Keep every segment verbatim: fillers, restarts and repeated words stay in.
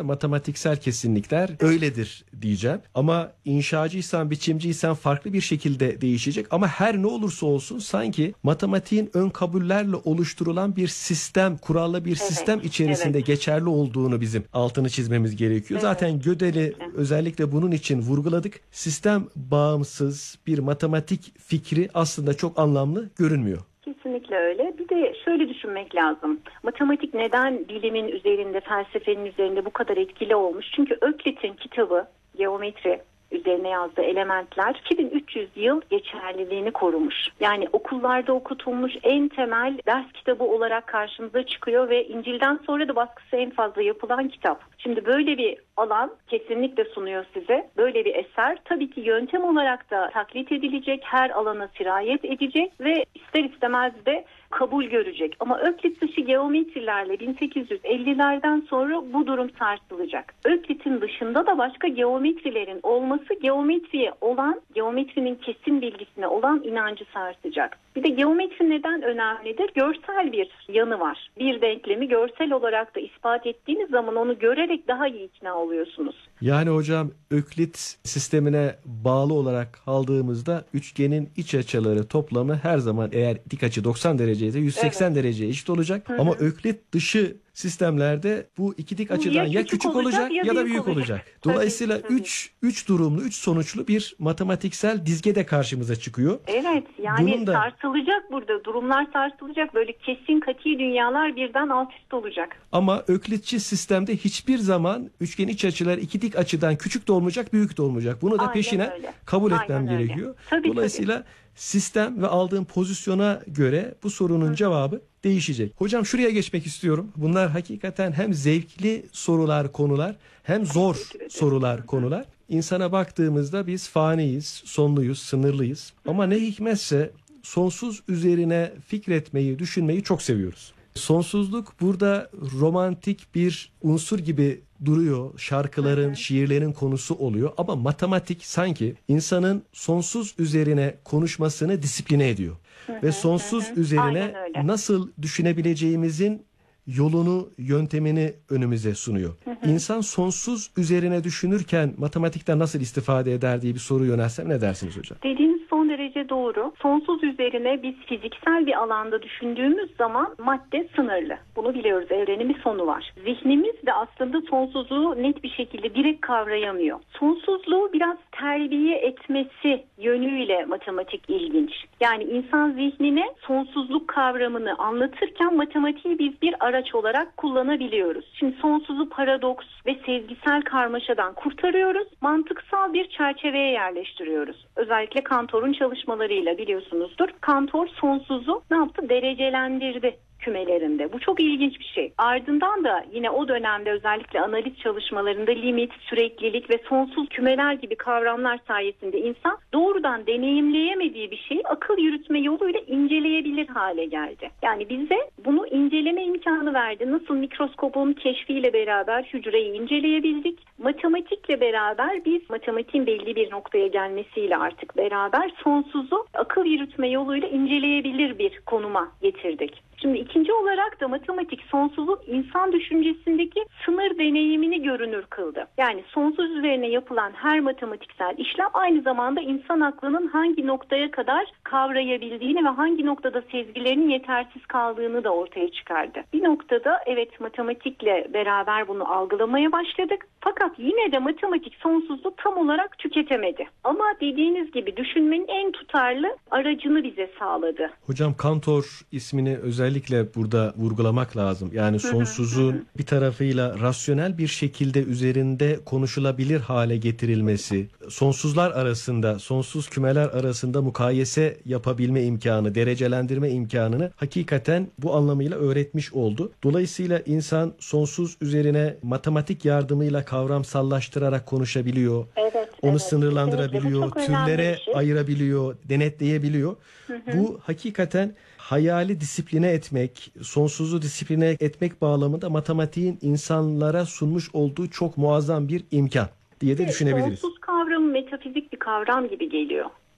matematiksel kesinlikler öyledir diyeceğim. Ama inşacıysan, biçimciysen farklı bir şekilde değişecek. Ama her ne olursa olsun sanki matematiğin ön kabullerle oluşturulan bir sistem, kurallı bir Evet, sistem içerisinde evet. geçerli olduğunu bizim altını çizmemiz gerekiyor. Evet. Zaten Gödel'i özellikle bunun için vurguladık. Sistem bağımsız bir matematik fikri aslında çok anlamlı görünmüyor. Kesinlikle öyle. Bir de şöyle düşünmek lazım. Matematik neden bilimin üzerinde, felsefenin üzerinde bu kadar etkili olmuş? Çünkü Öklit'in kitabı, geometri üzerine yazdığı elementler iki bin üç yüz yıl geçerliliğini korumuş. Yani okullarda okutulmuş en temel ders kitabı olarak karşımıza çıkıyor ve İncil'den sonra da baskısı en fazla yapılan kitap. Şimdi böyle bir alan kesinlikle sunuyor size. Böyle bir eser tabii ki yöntem olarak da taklit edilecek, her alana sirayet edecek ve ister istemez de kabul görecek. Ama Öklit dışı geometrilerle bin sekiz yüz ellilerden sonra bu durum sarsılacak. Öklit'in dışında da başka geometrilerin olması geometriye olan, geometrinin kesin bilgisine olan inancı sarsacak. Bir de geometri neden önemlidir? Görsel bir yanı var. Bir denklemi görsel olarak da ispat ettiğiniz zaman onu görerek daha iyi ikna oluyorsunuz. Yani hocam Öklit sistemine bağlı olarak aldığımızda üçgenin iç açıları toplamı her zaman eğer dik açı doksan derece ise yüz seksen Evet. dereceye eşit olacak. Hı hı. Ama Öklit dışı sistemlerde bu iki dik açıdan ya, ya küçük olacak, olacak ya da büyük olacak. olacak. Dolayısıyla üç üç durumlu, üç sonuçlu bir matematiksel dizge de karşımıza çıkıyor. Evet, yani Bunun da... sarsılacak burada. Durumlar sarsılacak. Böyle kesin kati dünyalar birden alt üst olacak. Ama Öklitçi sistemde hiçbir zaman üçgen iç açılar iki dik açıdan küçük de olmayacak, büyük de olmayacak. Bunu da Aynen peşine öyle. kabul Aynen etmem öyle. gerekiyor. Tabii, Dolayısıyla tabii. sistem ve aldığım pozisyona göre bu sorunun Hı. cevabı değişecek. Hocam şuraya geçmek istiyorum. Bunlar hakikaten hem zevkli sorular, konular hem zor sorular, konular. İnsana baktığımızda biz faniyiz, sonluyuz, sınırlıyız. Ama ne hikmetse sonsuz üzerine fikretmeyi, düşünmeyi çok seviyoruz. Sonsuzluk burada romantik bir unsur gibi duruyor. Şarkıların, hı hı. şiirlerin konusu oluyor. Ama matematik sanki insanın sonsuz üzerine konuşmasını disipline ediyor. Hı hı, Ve sonsuz hı. üzerine nasıl düşünebileceğimizin yolunu, yöntemini önümüze sunuyor. Hı hı. İnsan sonsuz üzerine düşünürken matematikten nasıl istifade eder diye bir soru yönelsem ne dersiniz hocam? Dediğiniz son derece doğru. Sonsuz üzerine biz fiziksel bir alanda düşündüğümüz zaman madde sınırlı. Bunu biliyoruz. Evrenin bir sonu var. Zihnimiz de aslında sonsuzluğu net bir şekilde direkt kavrayamıyor. Sonsuzluğu biraz terbiye etmesi yönüyle matematik ilginç. Yani insan zihnine sonsuzluk kavramını anlatırken matematiği biz bir araç olarak kullanabiliyoruz. Şimdi sonsuzu paradoks ve sezgisel karmaşadan kurtarıyoruz. Mantıksal bir çerçeveye yerleştiriyoruz. Özellikle Cantor'un çalışmalarıyla biliyorsunuzdur. Cantor sonsuzu ne yaptı? Derecelendirdi kümelerinde. Bu çok ilginç bir şey. Ardından da yine o dönemde özellikle analiz çalışmalarında limit, süreklilik ve sonsuz kümeler gibi kavramlar sayesinde insan doğrudan deneyimleyemediği bir şeyi akıl yürütme yoluyla inceleyebilir hale geldi. Yani bize bunu inceleme imkanı verdi. Nasıl mikroskopun keşfiyle beraber hücreyi inceleyebildik. Matematikle beraber biz matematiğin belli bir noktaya gelmesiyle artık beraber sonsuzu akıl yürütme yoluyla inceleyebilir bir konuma getirdik. Şimdi ikinci olarak da matematik sonsuzu insan düşüncesindeki sınır deneyimini görünür kıldı. Yani sonsuz üzerine yapılan her matematiksel işlem aynı zamanda insan aklının hangi noktaya kadar kavrayabildiğini ve hangi noktada sezgilerinin yetersiz kaldığını da ortaya çıkardı. Bir noktada evet matematikle beraber bunu algılamaya başladık. Fakat yine de matematik sonsuzluğu tam olarak tüketemedi. Ama dediğiniz gibi düşünmenin en tutarlı aracını bize sağladı. Hocam Cantor ismini özellikle burada vurgulamak lazım. Yani sonsuzun bir tarafıyla rasyonel bir şekilde üzerinde konuşulabilir hale getirilmesi, sonsuzlar arasında, sonsuz kümeler arasında mukayese yapabilme imkanı, derecelendirme imkanını hakikaten bu anlamıyla öğretmiş oldu. Dolayısıyla insan sonsuz üzerine matematik yardımıyla kavramsallaştırarak konuşabiliyor. Evet, onu evet, sınırlandırabiliyor, türlere şey. ayırabiliyor, denetleyebiliyor. Hı hı. Bu hakikaten hayali disipline etmek, sonsuzu disipline etmek bağlamında matematiğin insanlara sunmuş olduğu çok muazzam bir imkan diye de düşünebiliriz. Sonsuz kavramı metafizik bir kavram gibi geliyor.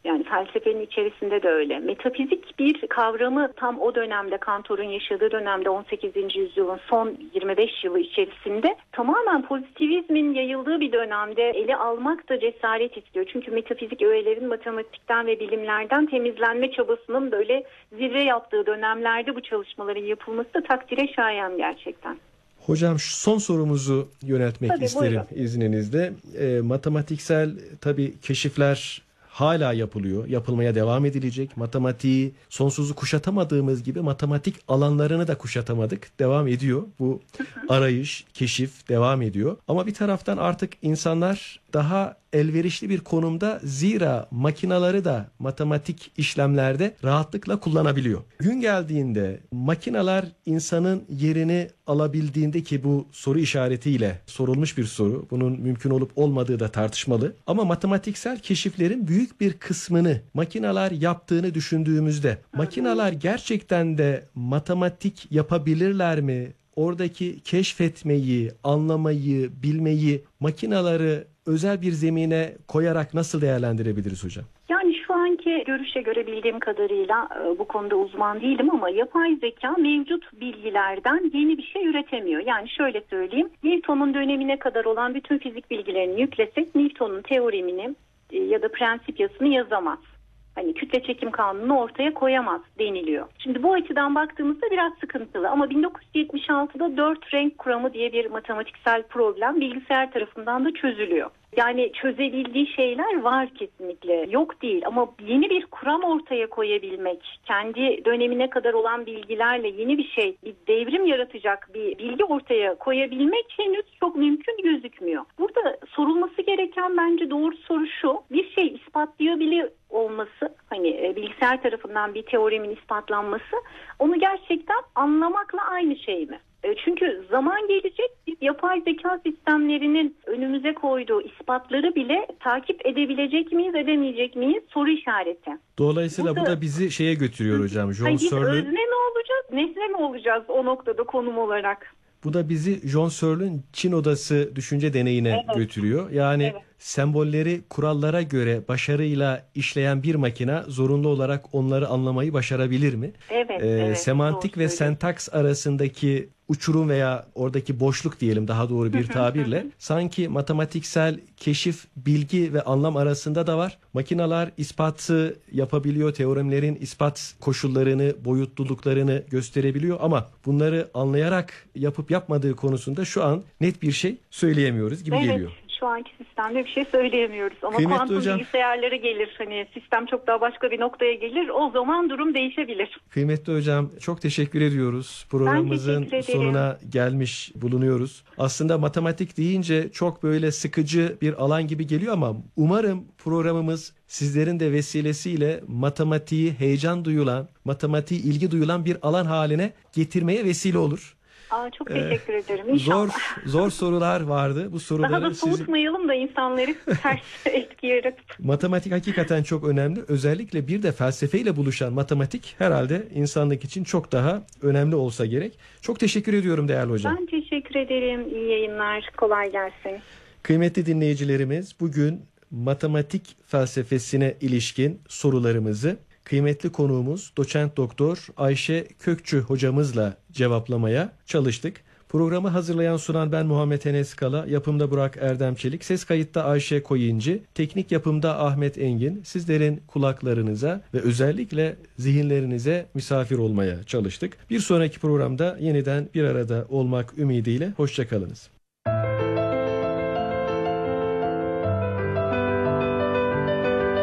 Yani felsefenin içerisinde de öyle. Metafizik bir kavramı tam o dönemde, Cantor'un yaşadığı dönemde on sekizinci yüzyılın son yirmi beş yılı içerisinde tamamen pozitivizmin yayıldığı bir dönemde ele almak da cesaret istiyor. Çünkü metafizik öğelerin matematikten ve bilimlerden temizlenme çabasının böyle zirve yaptığı dönemlerde bu çalışmaların yapılması da takdire şayan gerçekten. Hocam şu son sorumuzu yöneltmek Tabii, isterim buyurun. izninizle. E, matematiksel tabii keşifler hala yapılıyor, yapılmaya devam edilecek. Matematiği sonsuzu kuşatamadığımız gibi matematik alanlarını da kuşatamadık. Devam ediyor. Bu arayış, keşif devam ediyor. Ama bir taraftan artık insanlar daha elverişli bir konumda, zira makinaları da matematik işlemlerde rahatlıkla kullanabiliyor. Gün geldiğinde makinalar insanın yerini alabildiğinde, ki bu soru işaretiyle sorulmuş bir soru, bunun mümkün olup olmadığı da tartışmalı, ama matematiksel keşiflerin büyük bir kısmını makinalar yaptığını düşündüğümüzde makinalar gerçekten de matematik yapabilirler mi? Oradaki keşfetmeyi, anlamayı, bilmeyi makinaları özel bir zemine koyarak nasıl değerlendirebiliriz hocam? Yani şu anki görüşe göre bildiğim kadarıyla bu konuda uzman değilim ama yapay zeka mevcut bilgilerden yeni bir şey üretemiyor. Yani şöyle söyleyeyim, Newton'un dönemine kadar olan bütün fizik bilgilerini yüklesek Newton'un teoremini ya da prensip yasını yazamaz. Hani kütle çekim kanunu ortaya koyamaz deniliyor. Şimdi bu açıdan baktığımızda biraz sıkıntılı ama bin dokuz yüz yetmiş altıda dört renk kuramı diye bir matematiksel problem bilgisayar tarafından da çözülüyor. Yani çözebildiği şeyler var kesinlikle, yok değil, ama yeni bir kuram ortaya koyabilmek, kendi dönemine kadar olan bilgilerle yeni bir şey, bir devrim yaratacak bir bilgi ortaya koyabilmek henüz çok mümkün gözükmüyor. Burada sorulması gereken bence doğru soru şu: bir şey ispatlayabiliyor olması, hani bilgisayar tarafından bir teoremin ispatlanması, onu gerçekten anlamakla aynı şey mi? Çünkü zaman gelecek, biz yapay zeka sistemlerinin önümüze koyduğu ispatları bile takip edebilecek miyiz, edemeyecek miyiz soru işareti. Dolayısıyla Burada, bu da bizi şeye götürüyor hocam. John hani biz Searle'ün, özne mi olacağız, nesne mi olacağız o noktada konum olarak? bu da bizi John Searle'ün Çin odası düşünce deneyine Evet. götürüyor. Yani Evet. sembolleri kurallara göre başarıyla işleyen bir makina zorunlu olarak onları anlamayı başarabilir mi? Evet, Ee, evet, semantik doğru ve söylüyorsun. sentaks arasındaki uçurum veya oradaki boşluk diyelim daha doğru bir tabirle, sanki matematiksel keşif, bilgi ve anlam arasında da var. Makinalar ispatı yapabiliyor, teoremlerin ispat koşullarını, boyutluluklarını gösterebiliyor ama bunları anlayarak yapıp yapmadığı konusunda şu an net bir şey söyleyemiyoruz gibi Evet. geliyor. Şu anki sistemde bir şey söyleyemiyoruz ama Kıymetli kuantum hocam, bilgisayarları gelir, hani sistem çok daha başka bir noktaya gelir, o zaman durum değişebilir. Kıymetli hocam, çok teşekkür ediyoruz. Programımızın teşekkür ederim. sonuna gelmiş bulunuyoruz. Aslında matematik deyince çok böyle sıkıcı bir alan gibi geliyor ama umarım programımız sizlerin de vesilesiyle matematiği heyecan duyulan, matematiği ilgi duyulan bir alan haline getirmeye vesile olur. Aa, çok Ee, teşekkür ederim. İnşallah. Zor zor sorular vardı. Bu soruları Daha da sizin... soğutmayalım da insanları ters etki yaratıp. Matematik hakikaten çok önemli. Özellikle bir de felsefeyle buluşan matematik herhalde insanlık için çok daha önemli olsa gerek. Çok teşekkür ediyorum değerli hocam. Ben teşekkür ederim. İyi yayınlar. Kolay gelsin. Kıymetli dinleyicilerimiz, bugün matematik felsefesine ilişkin sorularımızı kıymetli konuğumuz doçent doktor Ayşe Kökçü hocamızla cevaplamaya çalıştık. Programı hazırlayan sunan ben Muhammed Enes Kala, yapımda Burak Erdem Çelik, ses kayıtta Ayşe Koyinci, teknik yapımda Ahmet Engin. Sizlerin kulaklarınıza ve özellikle zihinlerinize misafir olmaya çalıştık. Bir sonraki programda yeniden bir arada olmak ümidiyle hoşçakalınız.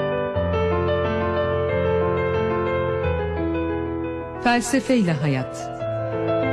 Felsefeyle Hayat.